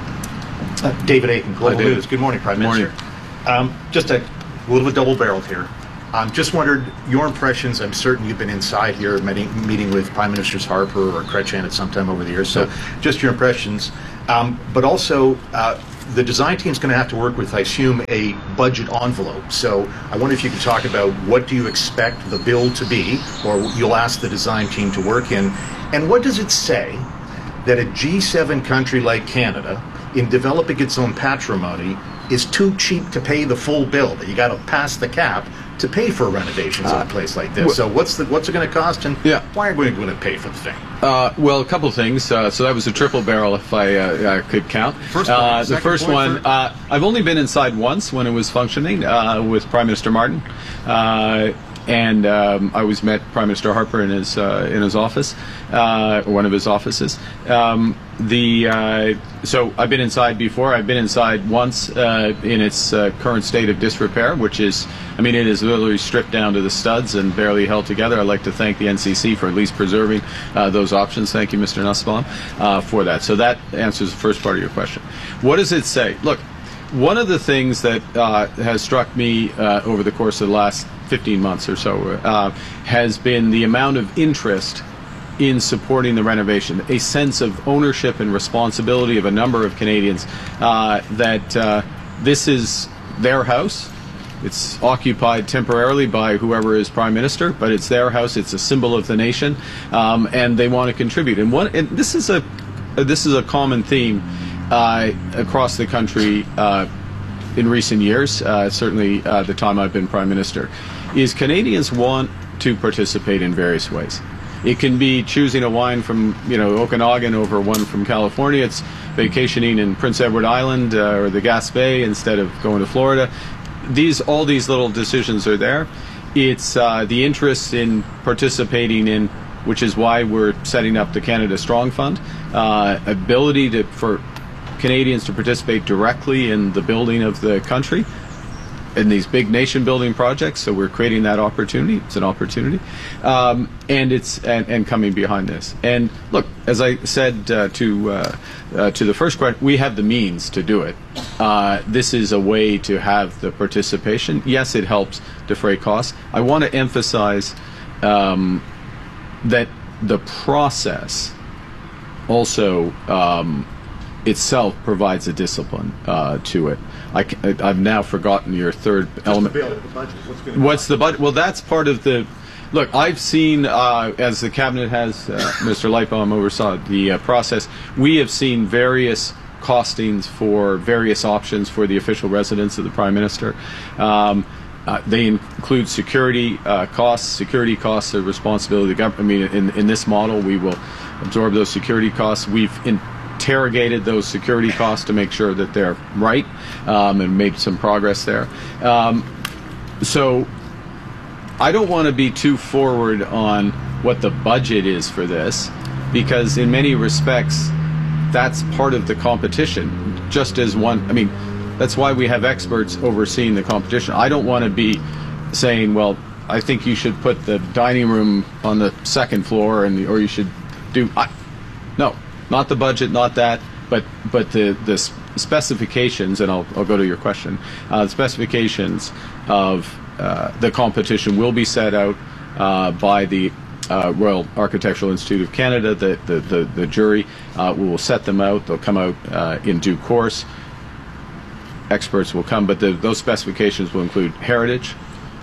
Uh, David Aiken, Global Hi, David. News. Good morning, Prime Good Minister. Um, just a little bit double-barreled here. Um, just wondered your impressions. I'm certain you've been inside here meeting, meeting with Prime Ministers Harper or Chrétien at some time over the years. So just your impressions. Um, but also, uh, the design team's going to have to work with, I assume, a budget envelope. So I wonder if you could talk about what do you expect the bill to be, or you'll ask the design team to work in. And what does it say that a G seven country like Canada, in developing its own patrimony, is too cheap to pay the full bill, that you got to pass the cap to pay for renovations uh, of a place like this? So what's the what's it going to cost, and yeah. why are we going to pay for the thing? Uh, well, a couple of things. Uh, so that was a triple barrel, if I uh, uh, could count. First uh, one, the first one, for- uh, I've only been inside once when it was functioning uh, with Prime Minister Martin. Uh, And um, I always met Prime Minister Harper in his uh, in his office, uh, one of his offices. Um, the uh, so I've been inside before. I've been inside once uh, in its uh, current state of disrepair, which is, I mean, it is literally stripped down to the studs and barely held together. I'd like to thank the N C C for at least preserving uh, those options. Thank you, Mister Nussbaum, uh, for that. So that answers the first part of your question. What does it say? Look, one of the things that uh, has struck me uh, over the course of the last fifteen months or so uh, has been the amount of interest in supporting the renovation, a sense of ownership and responsibility of a number of Canadians uh, that uh, this is their house. It's occupied temporarily by whoever is Prime Minister, but it's their house. It's a symbol of the nation, um, and they want to contribute. And, one, and this is a this is a common theme uh, across the country uh, in recent years. Uh, certainly, uh, the time I've been Prime Minister, is Canadians want to participate in various ways. It can be choosing a wine from, you know, Okanagan over one from California. It's vacationing in Prince Edward Island uh, or the Gaspé instead of going to Florida. These, all these little decisions are there. It's uh, the interest in participating in, which is why we're setting up the Canada Strong Fund, uh, ability to, for Canadians to participate directly in the building of the country, in these big nation-building projects. So we're creating that opportunity. It's an opportunity, um, and it's and, and coming behind this. And look, as I said uh, to uh, uh, to the first question, we have the means to do it. Uh, this is a way to have the participation. Yes, it helps defray costs. I want to emphasize um, that the process also um, itself provides a discipline uh, to it. I, I've now forgotten your third Just element. The bill, the budget. What's, gonna What's the budget? Well, that's part of the. Look, I've seen, uh, as the cabinet has, uh, Mister Lightbaum oversaw the uh, process. We have seen various costings for various options for the official residence of the Prime Minister. Um, uh, they include security uh, costs. Security costs are responsibility of the government. I mean, in in this model, we will absorb those security costs. We've in, interrogated those security costs to make sure that they're right, um, and made some progress there. Um, so I don't want to be too forward on what the budget is for this, because in many respects that's part of the competition, just as one, I mean, that's why we have experts overseeing the competition. I don't want to be saying, well, I think you should put the dining room on the second floor, and or you should do, I, no. Not the budget, not that, but but the the specifications, and I'll I'll go to your question. Uh, the specifications of uh, the competition will be set out uh, by the uh, Royal Architectural Institute of Canada. The the the, the jury uh, will set them out. They'll come out uh, in due course. Experts will come, but the, those specifications will include heritage,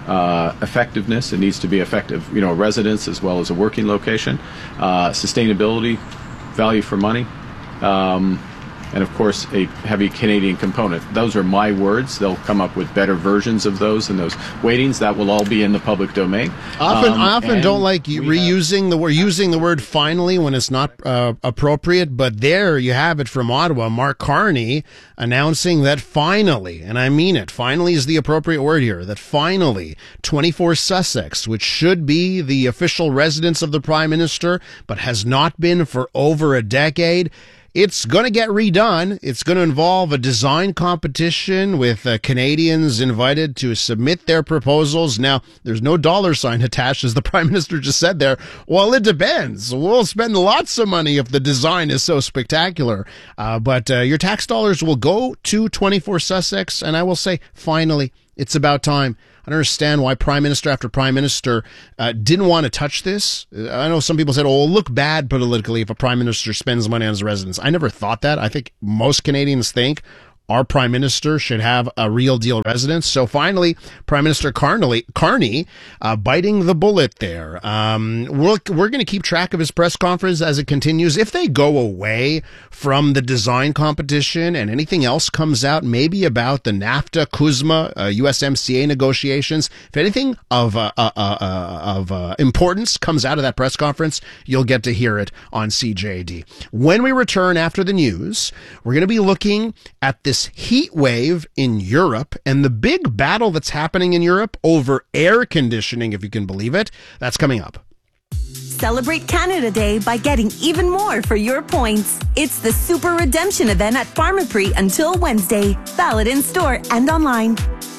uh, effectiveness. It needs to be effective, you know, residence as well as a working location, uh, sustainability, value for money, um, and of course a heavy Canadian component. Those are my words. They'll come up with better versions of those and those weightings. That will all be in the public domain. Often, Um, I often and don't like you reusing the word using the word finally when it's not uh, appropriate. But there you have it from Ottawa. Mark Carney announcing that finally, and I mean it, finally is the appropriate word here. That finally, twenty-four Sussex, which should be the official residence of the Prime Minister, but has not been for over a decade. It's going to get redone. It's going to involve a design competition with uh, Canadians invited to submit their proposals. Now, there's no dollar sign attached, as the Prime Minister just said there. Well, it depends. We'll spend lots of money if the design is so spectacular. Uh, but uh, your tax dollars will go to twenty-four Sussex, and I will say, finally, it's about time. I don't understand why Prime Minister after Prime Minister uh, didn't want to touch this. I know some people said, oh, it'll look bad politically if a Prime Minister spends money on his residence. I never thought that. I think most Canadians think our Prime Minister should have a real deal residence. So finally, Prime Minister Carney, Carney uh, biting the bullet there. Um, we're we're going to keep track of his press conference as it continues. If they go away from the design competition and anything else comes out, maybe about the NAFTA, CUSMA, uh, U S M C A negotiations, if anything of uh, uh, uh, uh, of uh, importance comes out of that press conference, you'll get to hear it on C J A D. When we return after the news, we're going to be looking at this heat wave in Europe and the big battle that's happening in Europe over air conditioning, if you can believe it. That's coming up. Celebrate Canada Day by getting even more for your points. It's the Super Redemption event at Pharmaprix until Wednesday. Valid in store and online.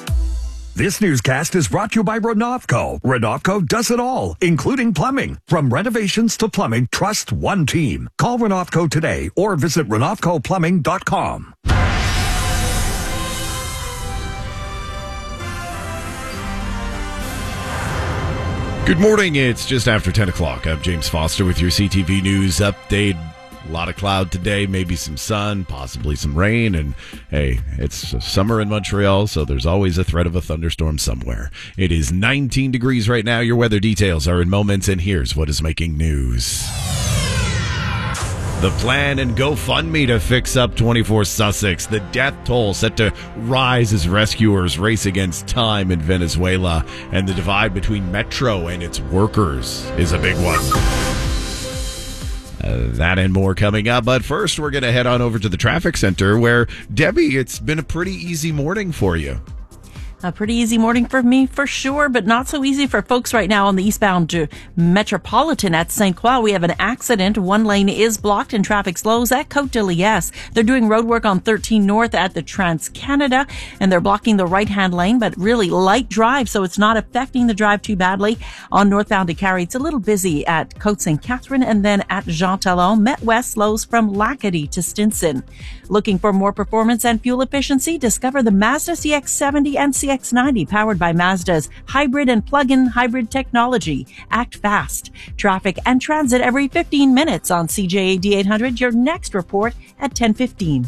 This newscast is brought to you by Renovco. Renovco does it all, including plumbing. From renovations to plumbing, trust one team. Call Renovco today or visit renovco plumbing dot com. Good morning. It's just after ten o'clock. I'm James Foster with your C T V News update. A lot of cloud today, maybe some sun, possibly some rain, and hey, it's summer in Montreal, so there's always a threat of a thunderstorm somewhere. It is nineteen degrees right now. Your weather details are in moments, and here's what is making news. The plan and GoFundMe to fix up twenty-four Sussex. The death toll set to rise as rescuers race against time in Venezuela. And the divide between Metro and its workers is a big one. Uh, that and more coming up. But first, we're going to head on over to the traffic center where, Debbie, it's been a pretty easy morning for you. A pretty easy morning for me, for sure, but not so easy for folks right now on the eastbound to Metropolitan at Saint Croix. We have an accident. One lane is blocked and traffic slows at Côte de Liesse. They're doing road work on thirteen North at the Trans-Canada, and they're blocking the right-hand lane, but really light drive, so it's not affecting the drive too badly. On northbound to Carrie, it's a little busy at Côte Saint Catherine, and then at Jean Talon. Met West slows from Lacadie to Stinson. Looking for more performance and fuel efficiency? Discover the Mazda C X seventy and C X ninety powered by Mazda's hybrid and plug-in hybrid technology. Act fast. Traffic and transit every fifteen minutes on C J A D eight hundred. Your next report at ten fifteen.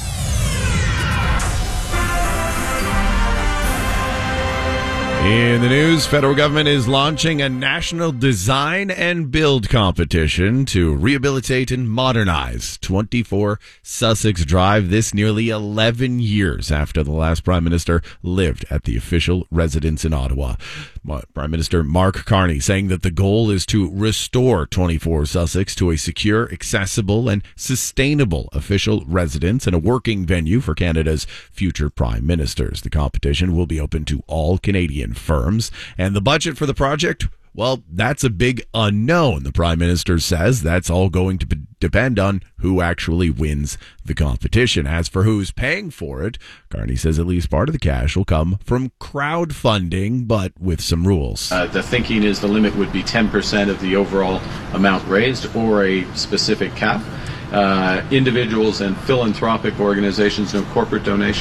In the news, federal government is launching a national design and build competition to rehabilitate and modernize twenty-four Sussex Drive. This nearly eleven years after the last prime minister lived at the official residence in Ottawa. Prime Minister Mark Carney saying that the goal is to restore twenty-four Sussex to a secure, accessible, and sustainable official residence and a working venue for Canada's future prime ministers. The competition will be open to all Canadian firms, and the budget for the project, well, that's a big unknown. The Prime Minister says that's all going to be- depend on who actually wins the competition. As for who's paying for it, Carney says at least part of the cash will come from crowdfunding, but with some rules. Uh, the thinking is the limit would be ten percent of the overall amount raised or a specific cap. Uh, individuals and philanthropic organizations, no corporate donations.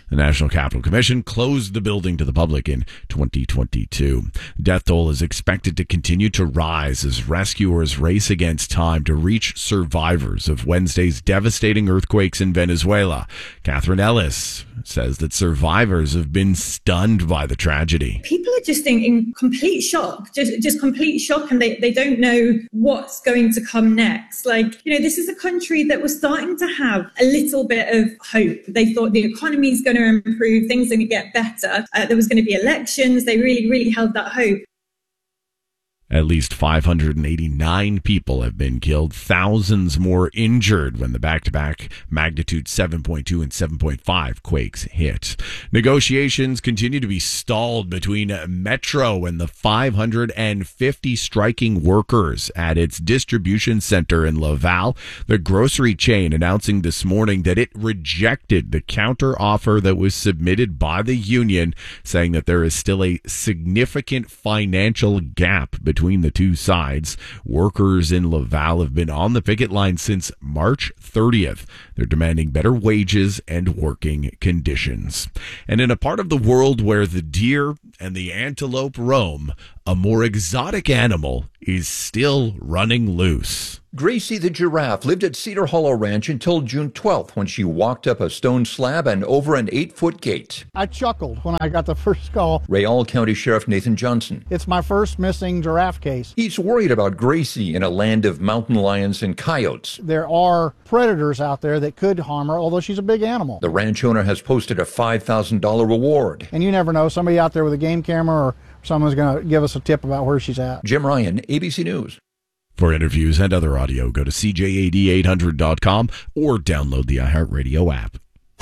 The National Capital Commission closed the building to the public in twenty twenty-two. Death toll is expected to continue to rise as rescuers race against time to reach survivors of Wednesday's devastating earthquakes in Venezuela. Catherine Ellis says that survivors have been stunned by the tragedy. People are just in, in complete shock, just just complete shock, and they, they don't know what's going to come next. Like, you know, this is a country that was starting to have a little bit of hope. They thought the economy is going to improve, things are going to get better. Uh, there was going to be elections. They really, really held that hope. At least five hundred eighty-nine people have been killed, thousands more injured when the back-to-back magnitude seven point two and seven point five quakes hit. Negotiations continue to be stalled between Metro and the five hundred fifty striking workers at its distribution center in Laval. The grocery chain announcing this morning that it rejected the counter-offer that was submitted by the union, saying that there is still a significant financial gap between Between the two sides. Workers in Laval have been on the picket line since March thirtieth. They're demanding better wages and working conditions. And in a part of the world where the deer and the antelope roam, a more exotic animal is still running loose. Gracie the giraffe lived at Cedar Hollow Ranch until June twelfth when she walked up a stone slab and over an eight-foot gate. I chuckled when I got the first call. Rayall County Sheriff Nathan Johnson. It's my first missing giraffe case. He's worried about Gracie in a land of mountain lions and coyotes. There are predators out there that could harm her, although she's a big animal. The ranch owner has posted a five thousand dollars reward. And you never know, somebody out there with a game camera or someone's going to give us a tip about where she's at. Jim Ryan, A B C News. For interviews and other audio, go to C J A D eight hundred dot com or download the iHeartRadio app.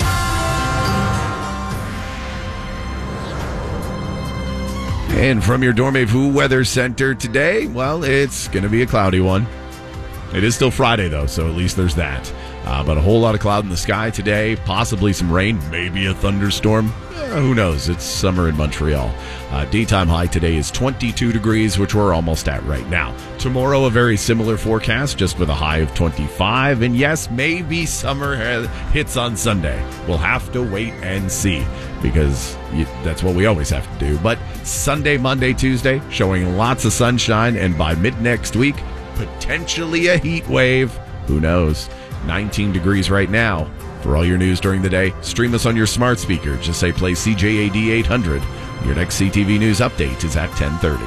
And from your Dormez-vous Weather Center today, well, it's going to be a cloudy one. It is still Friday, though, so at least there's that. Uh, but a whole lot of cloud in the sky today, possibly some rain, maybe a thunderstorm. Uh, who knows? It's summer in Montreal. Uh, daytime high today is twenty-two degrees, which we're almost at right now. Tomorrow, a very similar forecast, just with a high of twenty-five. And yes, maybe summer hits on Sunday. We'll have to wait and see, because you, that's what we always have to do. But Sunday, Monday, Tuesday, showing lots of sunshine, and by mid-next week, potentially a heat wave. Who knows? nineteen degrees right now. For all your news during the day, stream us on your smart speaker. Just say play C J A D eight hundred. Your next C T V News update is at ten thirty.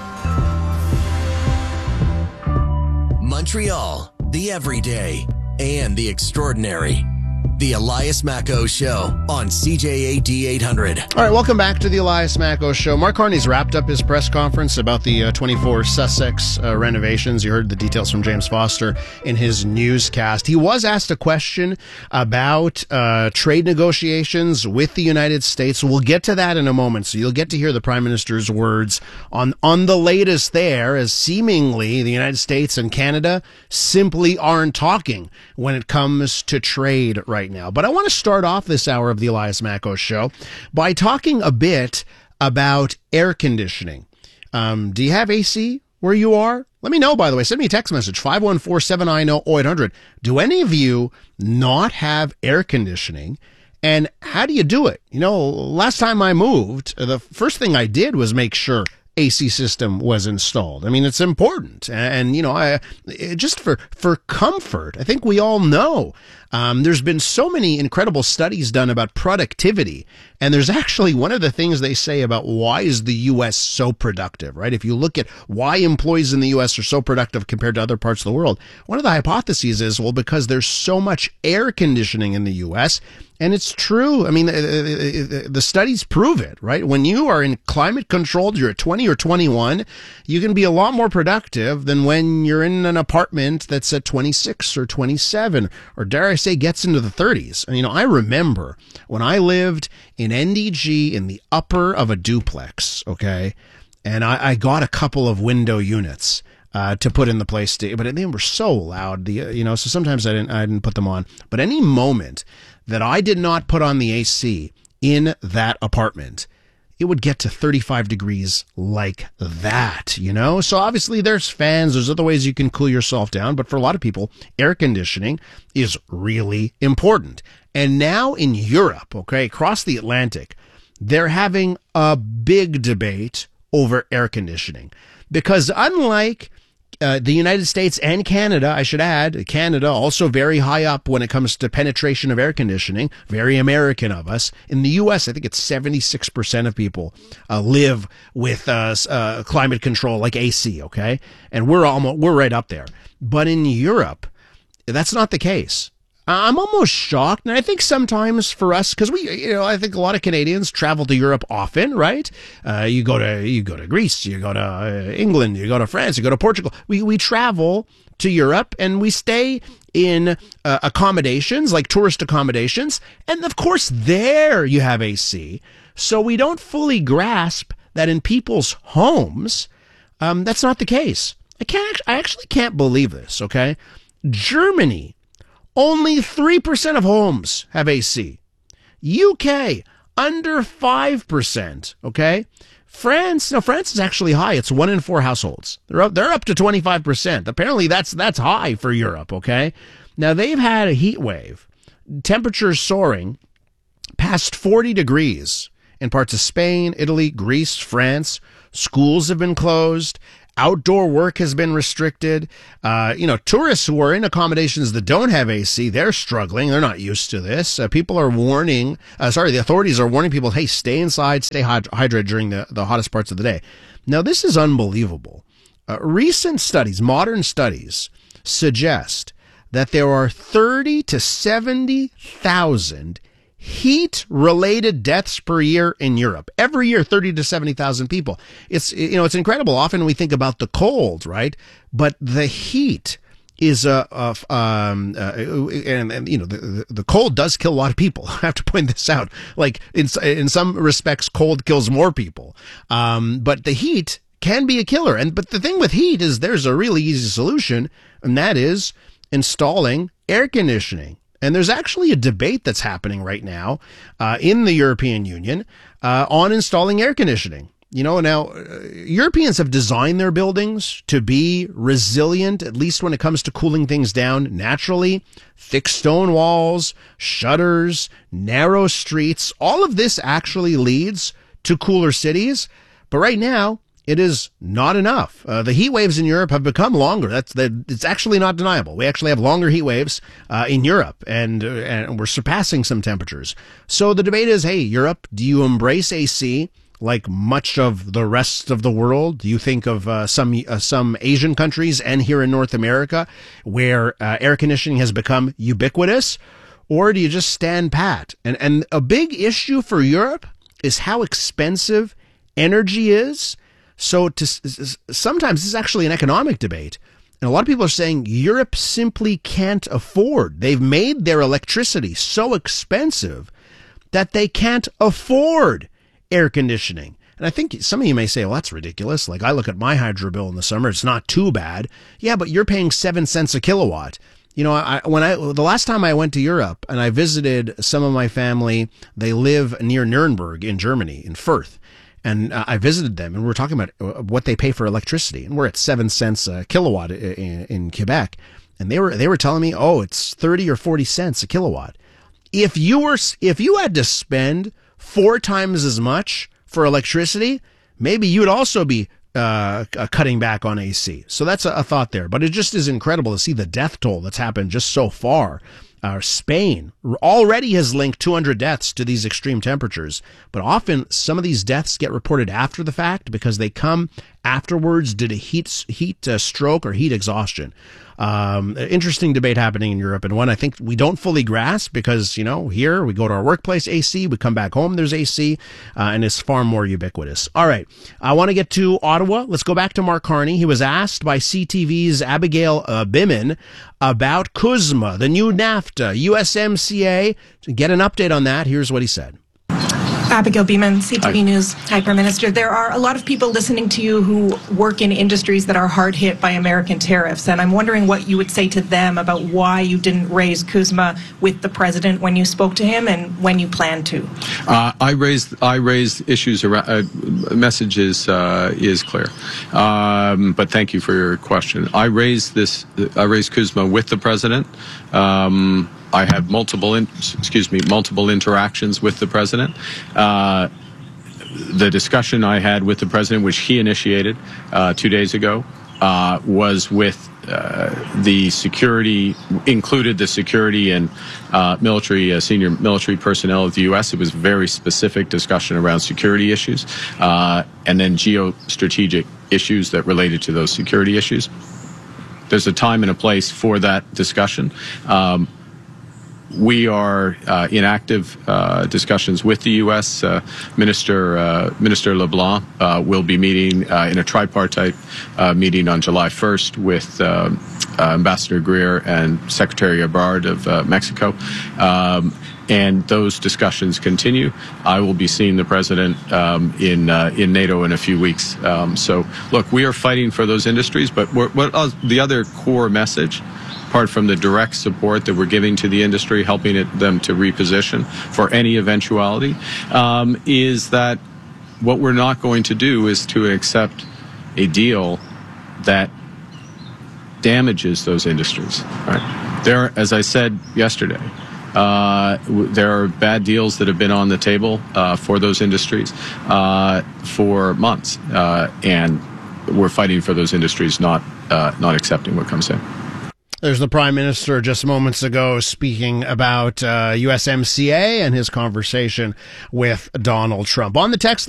Montreal, the everyday and the extraordinary. The Elias Macco Show on C J A D eight hundred. All right, welcome back to the Elias Macco Show. Mark Carney's wrapped up his press conference about the uh, twenty-four Sussex uh, renovations. You heard the details from James Foster in his newscast. He was asked a question about uh, trade negotiations with the United States. We'll get to that in a moment, so you'll get to hear the Prime Minister's words on, on the latest there, as seemingly the United States and Canada simply aren't talking when it comes to trade right now. But I want to start off this hour of the Elias Macco Show by talking a bit about air conditioning. Um, do you have A C where you are? Let me know, by the way. Send me a text message, five one four, seven nine zero, zero eight hundred. Do any of you not have air conditioning? And how do you do it? You know, last time I moved, the first thing I did was make sure A C system was installed. I mean, it's important. And, and you know, I, it, just for, for comfort, I think we all know um, there's been so many incredible studies done about productivity. And there's actually one of the things they say about why is the U S so productive, right? If you look at why employees in the U S are so productive compared to other parts of the world, one of the hypotheses is, well, because there's so much air conditioning in the U S, and it's true. I mean, the studies prove it, right? When you are in climate controlled, you're at twenty or twenty-one, you can be a lot more productive than when you're in an apartment that's at twenty-six or twenty-seven, or dare I say gets into the thirties. And, you know, I remember when I lived in N D G in the upper of a duplex, okay, and I, I got a couple of window units uh, to put in the place, to, but they were so loud, the you know, so sometimes I didn't I didn't put them on. But any moment that I did not put on the A C in that apartment, it would get to thirty-five degrees like that, you know? So obviously there's fans, there's other ways you can cool yourself down, but for a lot of people, air conditioning is really important. And now in Europe, okay, across the Atlantic, they're having a big debate over air conditioning. Because unlike uh, the United States and Canada, I should add, Canada also very high up when it comes to penetration of air conditioning, very American of us. In the U S, I think it's seventy-six percent of people uh, live with uh, uh, climate control, like A C, okay? And we're almost, we're right up there. But in Europe, that's not the case. I'm almost shocked, and I think sometimes for us, because we, you know, I think a lot of Canadians travel to Europe often, right? Uh, you go to, you go to Greece, you go to uh, England, you go to France, you go to Portugal. We we travel to Europe, and we stay in uh, accommodations, like tourist accommodations, and of course there you have A C. So we don't fully grasp that in people's homes, um, that's not the case. I can't, I actually can't believe this. Okay, Germany. Only three percent of homes have A C. U K, under five percent, okay? France, no, France is actually high. It's one in four households. They're up, they're up to twenty-five percent. Apparently that's, that's high for Europe, okay? Now they've had a heat wave, temperatures soaring past forty degrees in parts of Spain, Italy, Greece, France. Schools have been closed. Outdoor work has been restricted. Uh, you know, tourists who are in accommodations that don't have A C, they're struggling. They're not used to this. Uh, people are warning, uh, sorry, the authorities are warning people, hey, stay inside, stay hyd- hydrated during the, the hottest parts of the day. Now, this is unbelievable. Uh, recent studies, modern studies, suggest that there are thirty to seventy thousand heat-related deaths per year in Europe. Every year, thirty to seventy thousand people. It's, you know, it's incredible. Often we think about the cold, right? But the heat is a, a um, uh, and, and, you know, the, the cold does kill a lot of people. I have to point this out. Like, in, in some respects, cold kills more people. Um, but the heat can be a killer. And, but the thing with heat is there's a really easy solution, and that is installing air conditioning. And there's actually a debate that's happening right now uh, in the European Union uh, on installing air conditioning. You know, now uh, Europeans have designed their buildings to be resilient, at least when it comes to cooling things down naturally. Thick stone walls, shutters, narrow streets, all of this actually leads to cooler cities. But right now, it is not enough. Uh, the heat waves in Europe have become longer. That's that. It's actually not deniable. We actually have longer heat waves uh, in Europe, and uh, and we're surpassing some temperatures. So the debate is, hey, Europe, do you embrace A C like much of the rest of the world? Do you think of uh, some uh, some Asian countries and here in North America where uh, air conditioning has become ubiquitous, or do you just stand pat? And and a big issue for Europe is how expensive energy is. So to, sometimes this is actually an economic debate. And a lot of people are saying Europe simply can't afford. They've made their electricity so expensive that they can't afford air conditioning. And I think some of you may say, well, that's ridiculous. Like, I look at my hydro bill in the summer, it's not too bad. Yeah, but you're paying seven cents a kilowatt. You know, I, when I, the last time I went to Europe and I visited some of my family, they live near Nuremberg in Germany, in Fürth. And uh, I visited them, and we were talking about what they pay for electricity, and we're at seven cents a kilowatt in, in Quebec, and they were they were telling me, oh, it's thirty or forty cents a kilowatt. If you were if you had to spend four times as much for electricity, maybe you would also be uh, cutting back on A C. So that's a, a thought there. But it just is incredible to see the death toll that's happened just so far. Uh, Spain already has linked two hundred deaths to these extreme temperatures, but often some of these deaths get reported after the fact because they come afterwards due to heat, heat uh, stroke or heat exhaustion. Um, interesting debate happening in Europe, and one I think we don't fully grasp because, you know, here we go to our workplace, A C, we come back home, there's A C, uh, and it's far more ubiquitous. All right, I want to get to Ottawa. Let's go back to Mark Carney. He was asked by C T V's Abigail uh, Bimman about CUSMA, the new NAFTA, U S M C A. To get an update on that, here's what he said. Abigail Beeman, C T V News. Hi, Prime Minister. There are a lot of people listening to you who work in industries that are hard hit by American tariffs, and I'm wondering what you would say to them about why you didn't raise CUSMA with the president when you spoke to him and when you plan to. Uh, I raised I raised issues around. Uh, message is uh, is clear, um, but thank you for your question. I raised this. I raised CUSMA with the president. Um, I have multiple, in, excuse me, multiple interactions with the president. Uh, the discussion I had with the president, which he initiated uh, two days ago, uh, was with uh, the security, included the security and uh, military, uh, senior military personnel of the U S. It was a very specific discussion around security issues, uh, and then geostrategic issues that related to those security issues. There's a time and a place for that discussion. Um, We are uh, in active uh, discussions with the U S. Uh, Minister uh, Minister LeBlanc uh, will be meeting uh, in a tripartite uh, meeting on July first with uh, uh, Ambassador Greer and Secretary Ebrard of uh, Mexico. Um, and those discussions continue. I will be seeing the president um, in uh, in NATO in a few weeks. Um, so, look, we are fighting for those industries, but we're, what uh, the other core message, apart from the direct support that we're giving to the industry, helping it, them to reposition for any eventuality, um, is that what we're not going to do is to accept a deal that damages those industries. Right? There, as I said yesterday, uh, there are bad deals that have been on the table uh, for those industries uh, for months, uh, and we're fighting for those industries, not uh, not accepting what comes in. There's the Prime Minister just moments ago speaking about uh, U S M C A and his conversation with Donald Trump. On the text